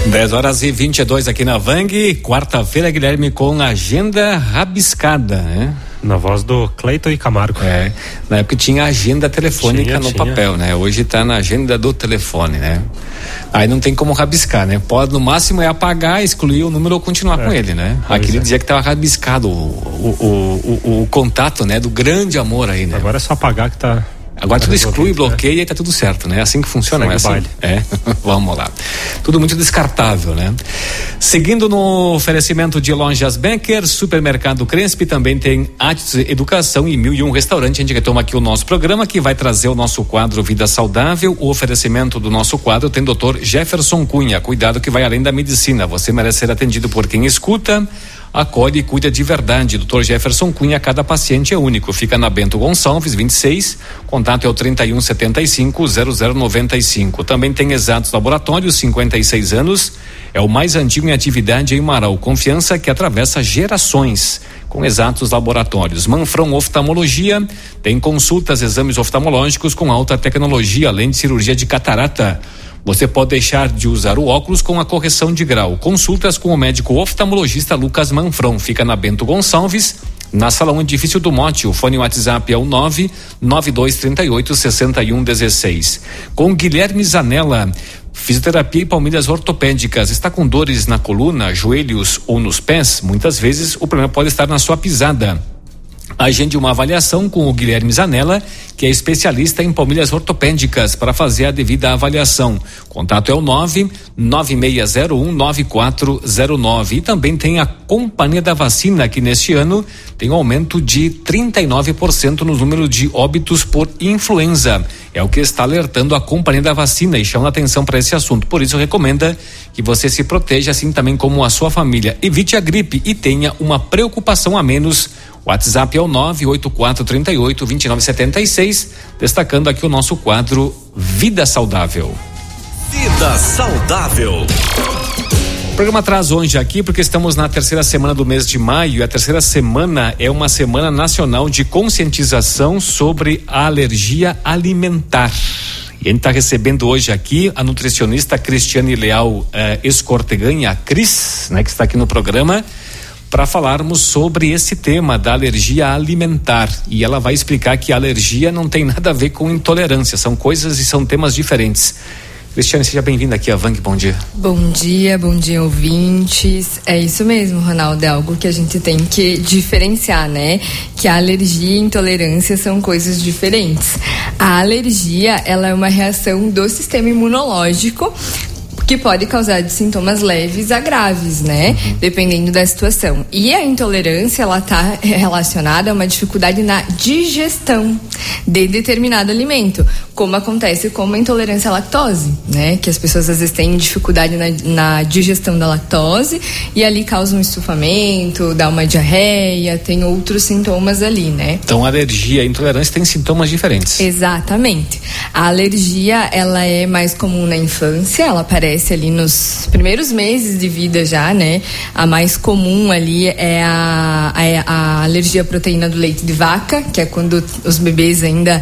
10h22 aqui na Vang, quarta-feira, Guilherme, com agenda rabiscada, né? Na voz do Cleiton e Camargo. Na época tinha agenda telefônica no papel, né? Hoje tá na agenda do telefone, né? Aí não tem como rabiscar, né? Pode, no máximo, apagar, excluir o número ou continuar com ele, né? Aquele dizia que tava rabiscado o contato, né? Do grande amor aí, né? Agora é só apagar que tá... Agora tudo exclui, bloqueia e tá tudo certo, né? Assim que funciona, não é assim? Vamos lá. Tudo muito descartável, né? Seguindo no oferecimento de Lojas Becker, Supermercado Crespi, também tem Atis Educação e 1001 Restaurante. A gente retoma aqui o nosso programa, que vai trazer o nosso quadro Vida Saudável. O oferecimento do nosso quadro tem Dr. Jefferson Cunha. Cuidado que vai além da medicina. Você merece ser atendido por quem escuta, acolhe e cuida de verdade. Dr. Jefferson Cunha, cada paciente é único. Fica na Bento Gonçalves, 26. Contato é o 3175-0095. Também tem Exatos Laboratórios, 56 anos. É o mais antigo em atividade em Marau. Confiança que atravessa gerações. Com Exatos Laboratórios. Manfrão Oftalmologia tem consultas, exames oftalmológicos com alta tecnologia, além de cirurgia de catarata. Você pode deixar de usar o óculos com a correção de grau. Consultas com o médico oftalmologista Lucas Manfrão. Fica na Bento Gonçalves, na Salão Edifício do Mote. O fone WhatsApp é o 99238-6116. Com Guilherme Zanella, fisioterapia e palmilhas ortopédicas. Está com dores na coluna, joelhos ou nos pés? Muitas vezes o problema pode estar na sua pisada. Agende uma avaliação com o Guilherme Zanella, que é especialista em palmilhas ortopédicas, para fazer a devida avaliação. Contato é o 99601-9409. E também tem a Companhia da Vacina, que neste ano tem um aumento de 39% no número de óbitos por influenza. É o que está alertando a Companhia da Vacina e chama atenção para esse assunto. Por isso recomenda que você se proteja, assim também como a sua família. Evite a gripe e tenha uma preocupação a menos. O WhatsApp é o 98438-2976, destacando aqui o nosso quadro Vida Saudável. Vida Saudável. O programa traz hoje aqui porque estamos na terceira semana do mês de maio, e a terceira semana é uma semana nacional de conscientização sobre a alergia alimentar. E a gente está recebendo hoje aqui a nutricionista Cristiane Leal Escorteganha, a Cris, né, que está aqui no programa, para falarmos sobre esse tema da alergia alimentar. E ela vai explicar que a alergia não tem nada a ver com intolerância, são coisas e são temas diferentes. Cristiane, seja bem-vinda aqui à Vang, bom dia. Bom dia ouvintes. É isso mesmo, Ronaldo, é algo que a gente tem que diferenciar, né? Que a alergia e intolerância são coisas diferentes. A alergia, ela é uma reação do sistema imunológico que pode causar de sintomas leves a graves, né? Dependendo da situação. E a intolerância, ela tá relacionada a uma dificuldade na digestão de determinado alimento, como acontece com a intolerância à lactose, né? Que as pessoas às vezes têm dificuldade na digestão da lactose e ali causa um estufamento, dá uma diarreia, tem outros sintomas ali, né? Então, a alergia e a intolerância têm sintomas diferentes. Exatamente. A alergia, ela é mais comum na infância, ela aparece ali nos primeiros meses de vida já, né? A mais comum ali é a alergia à proteína do leite de vaca, que é quando os bebês ainda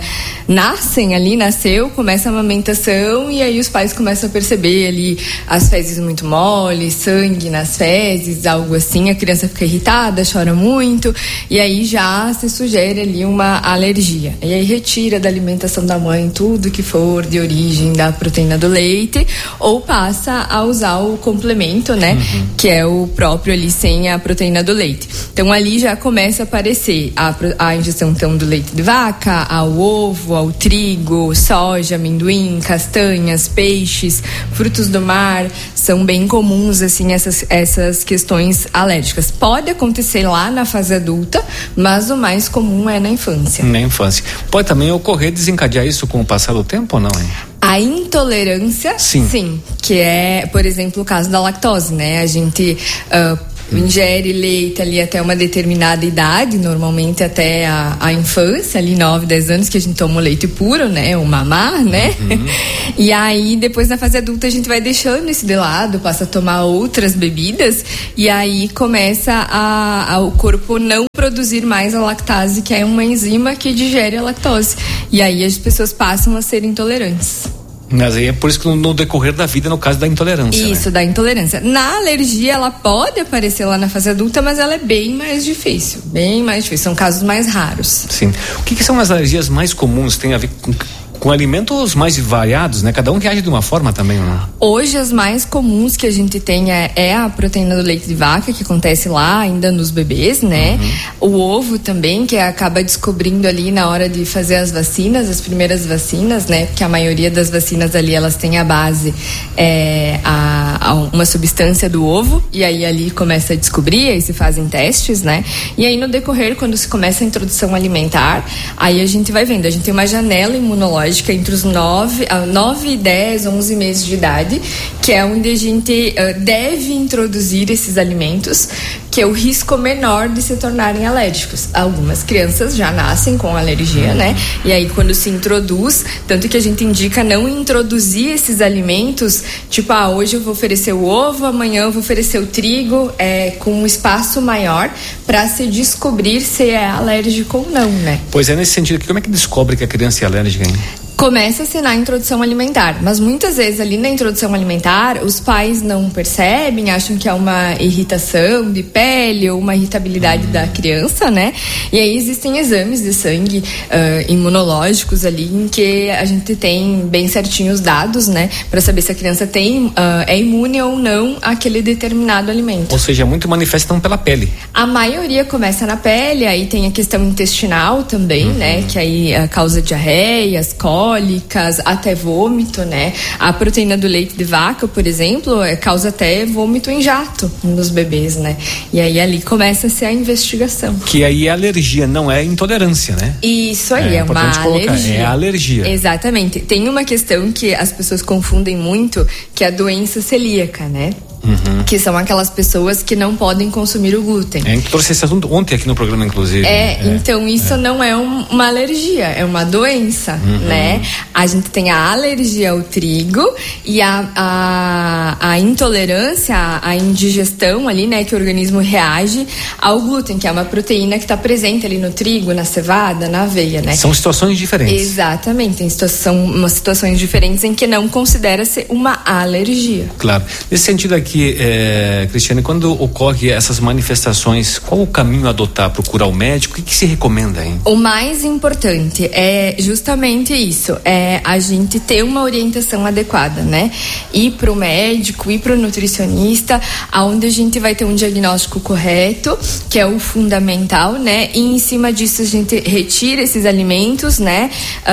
nasceu, começa a amamentação e aí os pais começam a perceber ali as fezes muito moles, sangue nas fezes, algo assim, a criança fica irritada, chora muito e aí já se sugere ali uma alergia. E aí retira da alimentação da mãe tudo que for de origem da proteína do leite ou passa a usar o complemento, né? Que é o próprio ali sem a proteína do leite. Então ali já começa a aparecer a ingestão então do leite de vaca, ao ovo, ao trigo, soja, amendoim, castanhas, peixes, frutos do mar, são bem comuns assim essas questões alérgicas. Pode acontecer lá na fase adulta, mas o mais comum é na infância. Na infância. Pode também ocorrer desencadear isso com o passar do tempo ou não, hein? A intolerância, sim, que é, por exemplo, o caso da lactose, né? A gente ingere leite ali até uma determinada idade, normalmente até a infância, ali 9, 10 anos, que a gente toma o leite puro, né? O mamar, né? E aí, depois na fase adulta, a gente vai deixando isso de lado, passa a tomar outras bebidas, e aí começa o corpo não produzir mais a lactase, que é uma enzima que digere a lactose. E aí as pessoas passam a ser intolerantes. Mas aí é por isso que no decorrer da vida, no caso da intolerância. Isso, da intolerância. Na alergia, ela pode aparecer lá na fase adulta, mas ela é bem mais difícil. Bem mais difícil. São casos mais raros. Sim. O que são as alergias mais comuns? Tem a ver com alimentos mais variados, né? Cada um reage de uma forma também, né? Hoje, as mais comuns que a gente tem é a proteína do leite de vaca, que acontece lá ainda nos bebês, né? O ovo também, que acaba descobrindo ali na hora de fazer as vacinas, as primeiras vacinas, né? Porque a maioria das vacinas ali, elas têm a base, uma substância do ovo, e aí ali começa a descobrir, aí se fazem testes, né? E aí no decorrer, quando se começa a introdução alimentar, aí a gente vai vendo, a gente tem uma janela imunológica entre os 9, 10, 11 meses de idade, que é onde a gente deve introduzir esses alimentos, que é o risco menor de se tornarem alérgicos. Algumas crianças já nascem com alergia, né? E aí quando se introduz, tanto que a gente indica não introduzir esses alimentos, tipo, hoje eu vou oferecer o ovo, amanhã eu vou oferecer o trigo, com um espaço maior, para se descobrir se é alérgico ou não, né? Pois é, nesse sentido aqui, como é que descobre que a criança é alérgica, hein? Começa-se na introdução alimentar, mas muitas vezes ali na introdução alimentar os pais não percebem, acham que é uma irritação de pele ou uma irritabilidade da criança, né? E aí existem exames de sangue imunológicos ali em que a gente tem bem certinho os dados, né? Para saber se a criança é imune ou não àquele determinado alimento. Ou seja, muito manifestam pela pele. A maioria começa na pele, aí tem a questão intestinal também, né? Que aí causa diarreias, cólicas, até vômito, né? A proteína do leite de vaca, por exemplo, causa até vômito em jato nos bebês, né? E aí ali começa-se a investigação. Que aí é alergia, não é intolerância, né? Isso aí, é uma alergia. É alergia. Exatamente. Tem uma questão que as pessoas confundem muito, que é a doença celíaca, né? Que são aquelas pessoas que não podem consumir o glúten. A gente trouxe esse assunto ontem aqui no programa, inclusive. Então isso não é uma alergia, é uma doença, né? A gente tem a alergia ao trigo e a intolerância, a indigestão ali, né? Que o organismo reage ao glúten, que é uma proteína que está presente ali no trigo, na cevada, na aveia, né? São situações diferentes. Exatamente, são umas situações diferentes em que não considera-se uma alergia. Claro. Nesse sentido aqui, Cristiane, quando ocorre essas manifestações, qual o caminho a adotar? Procurar o médico? O que se recomenda, hein? O mais importante é justamente isso, é a gente ter uma orientação adequada, né? Ir para o médico, ir para o nutricionista, aonde a gente vai ter um diagnóstico correto, que é o fundamental, né? E em cima disso a gente retira esses alimentos, né?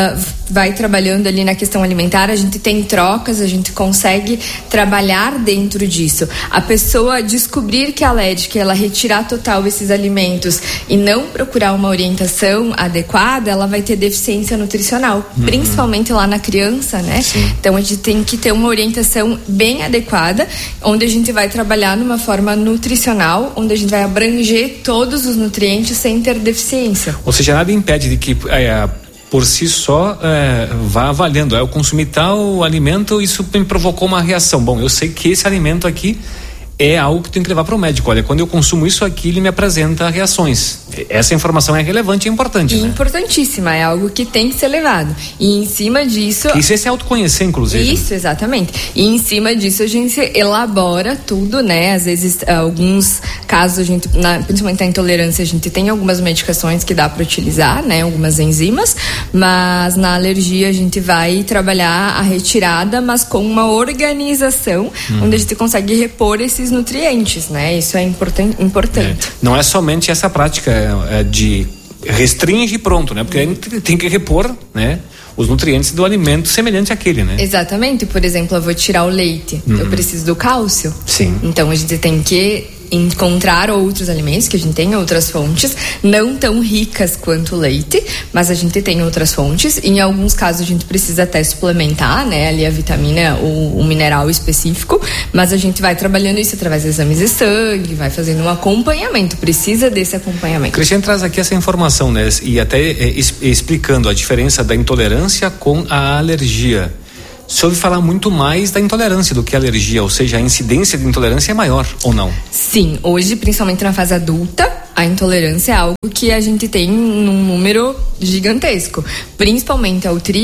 Vai trabalhando ali na questão alimentar, a gente tem trocas, a gente consegue trabalhar dentro disso. A pessoa descobrir que é alérgica, ela retirar total esses alimentos e não procurar uma orientação adequada, ela vai ter deficiência nutricional, principalmente lá na criança, né? Sim. Então a gente tem que ter uma orientação bem adequada, onde a gente vai trabalhar numa forma nutricional, onde a gente vai abranger todos os nutrientes sem ter deficiência. Ou seja, nada impede de que por si só vá avaliando, eu consumi tal alimento, isso me provocou uma reação. Bom, eu sei que esse alimento aqui é algo que tem que levar para o médico. Olha, quando eu consumo isso aqui, ele me apresenta reações. Essa informação é relevante e importante, né? Importantíssima, é algo que tem que ser levado. E em cima disso... Isso é se autoconhecer, inclusive. Isso, exatamente. E em cima disso a gente elabora tudo, né? Às vezes, alguns casos, a gente, principalmente na intolerância, a gente tem algumas medicações que dá para utilizar, né? Algumas enzimas, mas na alergia a gente vai trabalhar a retirada, mas com uma organização onde a gente consegue repor esses nutrientes, né? Isso é importante. Não é somente essa prática de restringe e pronto, né? Porque a gente tem que repor, né? Os nutrientes do alimento semelhante àquele, né? Exatamente. Por exemplo, eu vou tirar o leite. Eu preciso do cálcio. Sim. Então a gente tem que encontrar outros alimentos, que a gente tem outras fontes, não tão ricas quanto o leite, mas a gente tem outras fontes. Em alguns casos a gente precisa até suplementar, né, ali a vitamina ou o mineral específico, mas a gente vai trabalhando isso através de exames de sangue, vai fazendo um acompanhamento, precisa desse acompanhamento. Cristiane traz aqui essa informação, né, e até explicando a diferença da intolerância com a alergia. Se ouve falar muito mais da intolerância do que a alergia, ou seja, a incidência de intolerância é maior, ou não? Sim, hoje, principalmente na fase adulta, a intolerância é algo que a gente tem num número gigantesco, principalmente ao trigo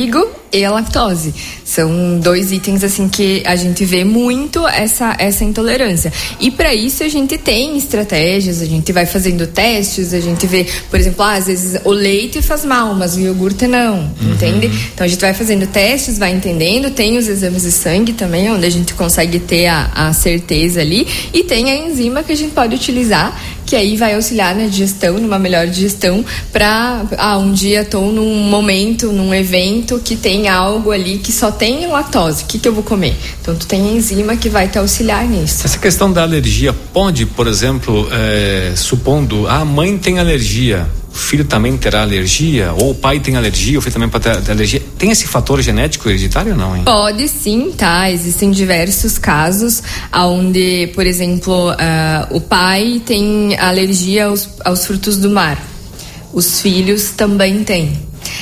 e a lactose. São 2 itens assim que a gente vê muito essa intolerância. E para isso a gente tem estratégias, a gente vai fazendo testes, a gente vê, por exemplo, às vezes o leite faz mal, mas o iogurte não, entende? Então a gente vai fazendo testes, vai entendendo, tem os exames de sangue também, onde a gente consegue ter a certeza ali, e tem a enzima que a gente pode utilizar, que aí vai auxiliar na digestão, numa melhor digestão, para um dia estou num momento, num evento que tem algo ali que só tem lactose, o que eu vou comer? Então tu tem a enzima que vai te auxiliar nisso. Essa questão da alergia pode, por exemplo, supondo a mãe tem alergia, o filho também terá alergia, ou o pai tem alergia, o filho também pode ter alergia. Tem esse fator genético hereditário ou não, hein? Pode sim, tá? Existem diversos casos onde, por exemplo, o pai tem alergia aos frutos do mar. Os filhos também têm.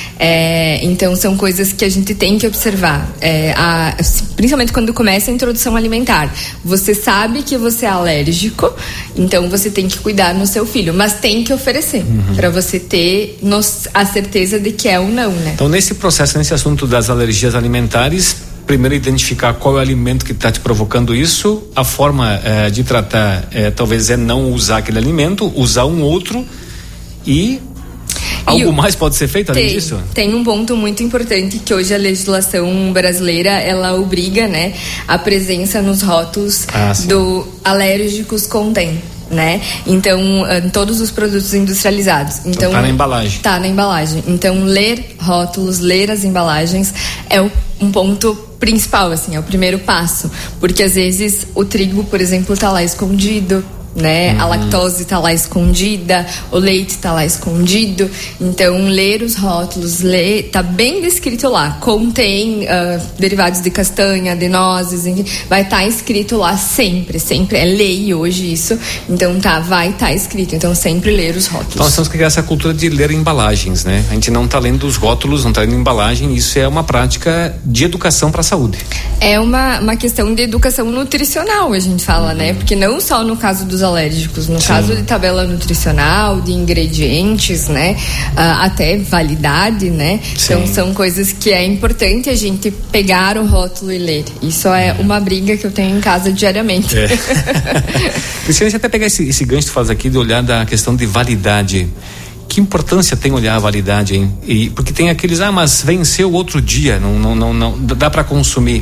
Então são coisas que a gente tem que observar, principalmente quando começa a introdução alimentar. Você sabe que você é alérgico, então você tem que cuidar no seu filho, mas tem que oferecer para você ter a certeza de que é ou não, né? Então nesse processo, nesse assunto das alergias alimentares, primeiro identificar qual é o alimento que está te provocando isso, a forma de tratar talvez é não usar aquele alimento, usar um outro e... Algo mais pode ser feito além disso? Tem um ponto muito importante que hoje a legislação brasileira, ela obriga, né, a presença nos rótulos do alérgicos contém, né? Então, todos os produtos industrializados. Então, tá na embalagem. Tá na embalagem. Então, ler rótulos, ler as embalagens é um ponto principal, assim, é o primeiro passo. Porque às vezes o trigo, por exemplo, tá lá escondido, né? A lactose tá lá escondida, o leite tá lá escondido. Então, ler os rótulos, tá bem descrito lá. Contém derivados de castanha, de nozes, enfim, vai estar escrito lá sempre, é lei hoje isso. Então, vai estar escrito. Então, sempre ler os rótulos. Então, nós temos que criar essa cultura de ler embalagens, né? A gente não tá lendo os rótulos, não tá lendo embalagem. Isso é uma prática de educação para a saúde. É uma questão de educação nutricional, a gente fala, né? Porque não só no caso dos alérgicos, no caso de tabela nutricional, de ingredientes, né, até validade, né. Então são coisas que é importante a gente pegar o rótulo e ler. Isso é uma briga que eu tenho em casa diariamente. Cristiane, você até pegar esse gancho que tu faz aqui de olhar da questão de validade. Que importância tem olhar a validade, hein? Porque tem aqueles, mas venceu outro dia, não dá para consumir.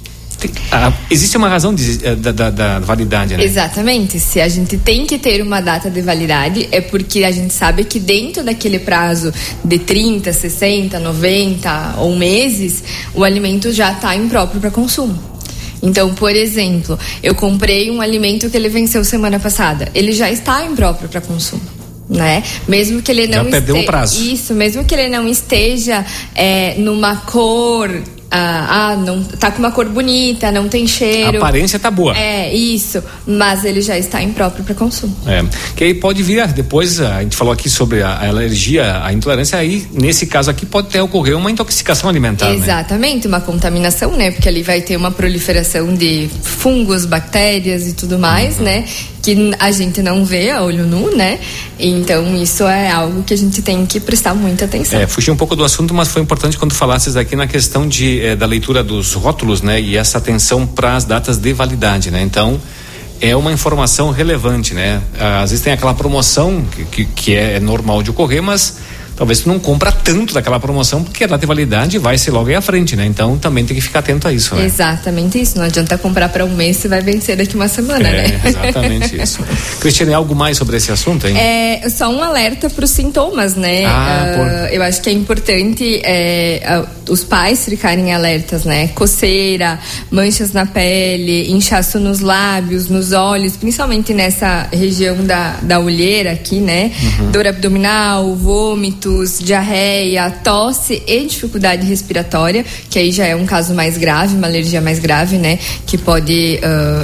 Existe uma razão da validade, né? Exatamente. Se a gente tem que ter uma data de validade, é porque a gente sabe que dentro daquele prazo de 30, 60, 90 ou meses, o alimento já está impróprio para consumo. Então, por exemplo, eu comprei um alimento que ele venceu semana passada, ele já está impróprio para consumo, né? Mesmo que ele não perdeu o prazo. Isso, mesmo que ele não esteja numa cor, não tá com uma cor bonita, não tem cheiro. A aparência tá boa. Isso, mas ele já está impróprio para consumo. Que aí pode vir depois, a gente falou aqui sobre a alergia, a intolerância, aí nesse caso aqui pode até ocorrer uma intoxicação alimentar. Exatamente, né? Uma contaminação, né? Porque ali vai ter uma proliferação de fungos, bactérias e tudo mais, né? Que a gente não vê a olho nu, né? Então isso é algo que a gente tem que prestar muita atenção. Fugi um pouco do assunto, mas foi importante quando falasses aqui na questão da leitura dos rótulos, né? E essa atenção para as datas de validade, né? Então é uma informação relevante, né? Às vezes tem aquela promoção que é normal de ocorrer, mas talvez tu não compra tanto daquela promoção porque a data de validade vai ser logo aí à frente, né? Então também tem que ficar atento a isso, né? Exatamente isso. Não adianta comprar para um mês, você vai vencer daqui uma semana, né? Exatamente isso. Cristiane, algo mais sobre esse assunto, hein? Só um alerta para os sintomas, né? Eu acho que é importante os pais ficarem alertas, né? Coceira, manchas na pele, inchaço nos lábios, nos olhos, principalmente nessa região da olheira aqui, né? Dor abdominal, vômito, diarreia, tosse e dificuldade respiratória, que aí já é um caso mais grave, uma alergia mais grave, né? Que pode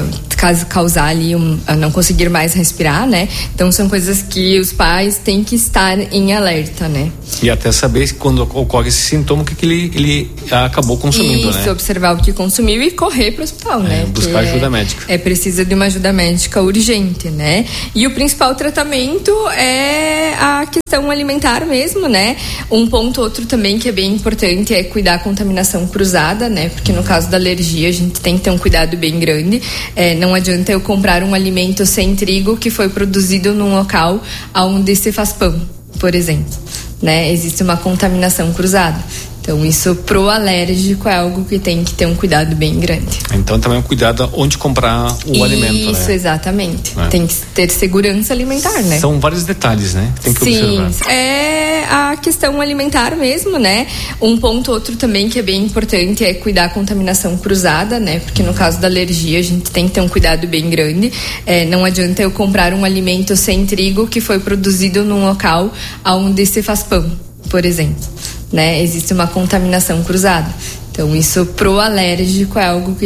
causar ali a não conseguir mais respirar, né? Então são coisas que os pais têm que estar em alerta, né? E até saber quando ocorre esse sintoma, o que ele acabou consumindo, né? Isso, observar o que consumiu e correr para o hospital, né? Buscar ajuda médica. Precisa de uma ajuda médica urgente, né? E o principal tratamento é a questão alimentar mesmo, né? Um ponto outro também que é bem importante é cuidar da contaminação cruzada, né? Porque no caso da alergia a gente tem que ter um cuidado bem grande. Não adianta eu comprar um alimento sem trigo que foi produzido num local onde se faz pão, por exemplo, né? Existe uma contaminação cruzada. Então, isso pro alérgico é algo que tem que ter um cuidado bem grande. Então, também um cuidado onde comprar o alimento, né? Isso, exatamente. Tem que ter segurança alimentar, né? São vários detalhes, né? Tem que observar. Sim, é a questão alimentar mesmo, né? Um ponto outro também que é bem importante é cuidar da contaminação cruzada, né? Porque no caso da alergia a gente tem que ter um cuidado bem grande. Não adianta eu comprar um alimento sem trigo que foi produzido num local onde se faz pão, por exemplo, né? Existe uma contaminação cruzada. Então, isso pro alérgico é algo que